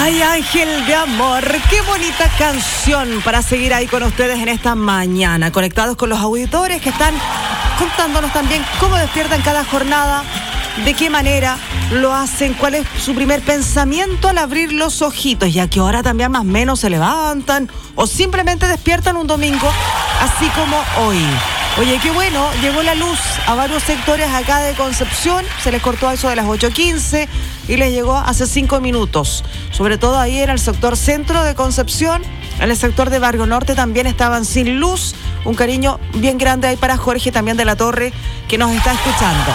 Ay, Ángel de Amor, qué bonita canción para seguir ahí con ustedes en esta mañana, conectados con los auditores que están contándonos también cómo despiertan cada jornada, de qué manera lo hacen, cuál es su primer pensamiento al abrir los ojitos y a qué hora también más o menos se levantan o simplemente despiertan un domingo, así como hoy. Oye, qué bueno, llegó la luz a varios sectores acá de Concepción, se les cortó a eso de las 8:15 y les llegó hace 5 minutos, sobre todo ahí en el sector centro de Concepción, en el sector de Barrio Norte también estaban sin luz. Un cariño bien grande ahí para Jorge también de la Torre que nos está escuchando.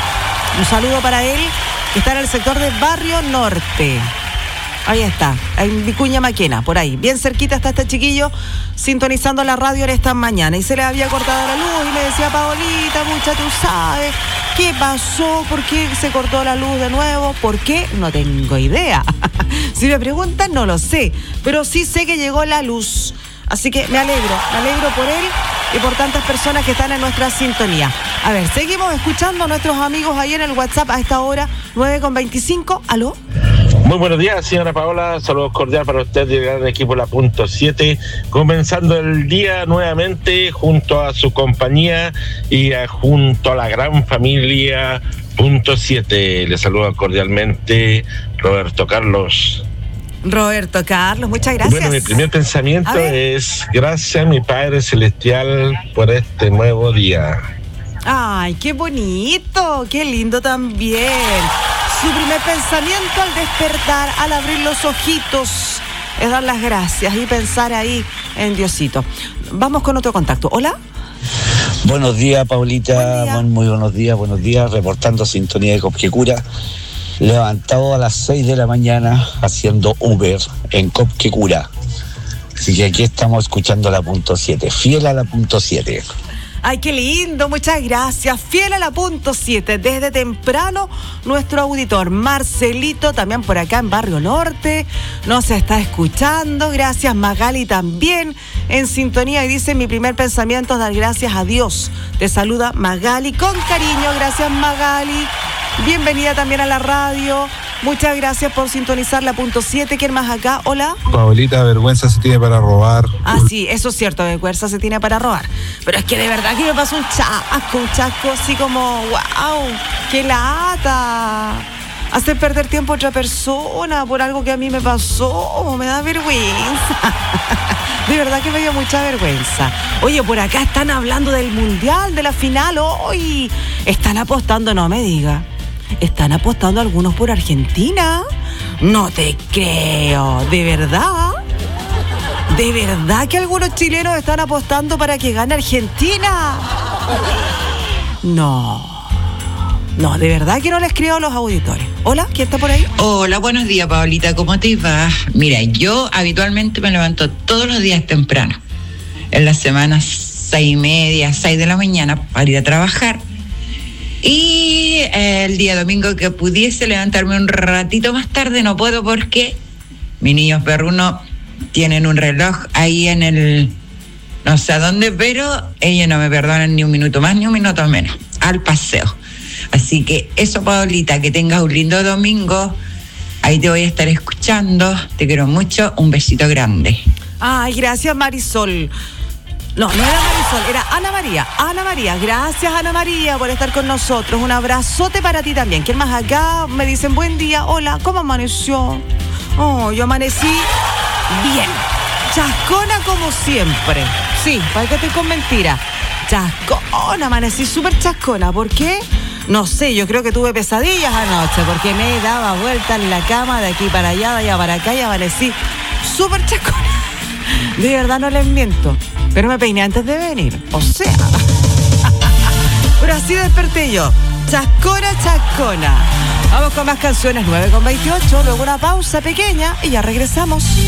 Un saludo para él que está en el sector de Barrio Norte. Ahí está, en Vicuña Maquena, por ahí. Bien cerquita está este chiquillo sintonizando la radio en esta mañana. Y se le había cortado la luz y me decía, Paolita, mucha, tú sabes, ¿qué pasó? ¿Por qué se cortó la luz de nuevo? ¿Por qué? No tengo idea. Si me preguntan, no lo sé. Pero sí sé que llegó la luz. Así que me alegro por él y por tantas personas que están en nuestra sintonía. A ver, seguimos escuchando a nuestros amigos ahí en el WhatsApp a esta hora, 9:25. ¿Aló? Muy buenos días, señora Paola. Saludos cordiales para usted y el gran equipo La Punto 7. Comenzando el día nuevamente junto a su compañía y junto a la gran familia Punto 7. Le saluda cordialmente Roberto Carlos. Roberto Carlos, muchas gracias. Bueno, mi primer pensamiento es gracias a mi Padre Celestial por este nuevo día. Ay, qué bonito, qué lindo también. Su primer pensamiento al despertar, al abrir los ojitos, es dar las gracias y pensar ahí en Diosito. Vamos con otro contacto. ¿Hola? Buenos días, Paulita. Muy buenos días. Reportando sintonía de Copquecura. Levantado a las 6 de la mañana haciendo Uber en Copquecura. Así que aquí estamos escuchando la Punto 7, fiel a la Punto 7. Ay, qué lindo, muchas gracias. Fiel a la Punto 7, desde temprano, nuestro auditor Marcelito, también por acá en Barrio Norte, nos está escuchando. Gracias, Magali, también en sintonía. Y dice, mi primer pensamiento es dar gracias a Dios. Te saluda Magali con cariño. Gracias, Magali. Bienvenida también a la radio. Muchas gracias por sintonizar la Punto 7. ¿Quién más acá? Hola. Paolita, vergüenza se tiene para robar. Ah, sí, eso es cierto, vergüenza se tiene para robar. Pero es que de verdad que me pasó un chasco así como, wow, qué lata. Hacer perder tiempo a otra persona por algo que a mí me pasó, me da vergüenza. De verdad que me dio mucha vergüenza. Oye, por acá están hablando del Mundial, de la final hoy. Están apostando, no me diga. ¿Están apostando algunos por Argentina? No te creo, ¿de verdad? ¿De verdad que algunos chilenos están apostando para que gane Argentina? No, de verdad que no les creo a los auditores. Hola, ¿quién está por ahí? Hola, buenos días, Paolita, ¿cómo te va? Mira, yo habitualmente me levanto todos los días temprano. En las semanas 6:30, 6 de la mañana para ir a trabajar. Y el día domingo que pudiese levantarme un ratito más tarde, no puedo porque mis niños perrunos tienen un reloj ahí en el... no sé a dónde, pero ellos no me perdonan ni un minuto más ni un minuto menos. Al paseo. Así que eso, Paolita, que tengas un lindo domingo. Ahí te voy a estar escuchando. Te quiero mucho. Un besito grande. Ay, gracias, Marisol. No era Marisol, era Ana María. Ana María, gracias, Ana María, por estar con nosotros. Un abrazote para ti también. ¿Quién más acá? Me dicen, buen día. Hola, ¿cómo amaneció? Oh, yo amanecí bien. Chascona como siempre. Sí, para que estoy con mentira. Chascona, amanecí súper chascona. ¿Por qué? No sé, yo creo que tuve pesadillas anoche porque me daba vuelta en la cama de aquí para allá, de allá para acá y amanecí súper chascona. De verdad no les miento. Pero me peiné antes de venir. O sea. Pero así desperté yo. Chascona. Vamos con más canciones, 9:28. Luego una pausa pequeña y ya regresamos.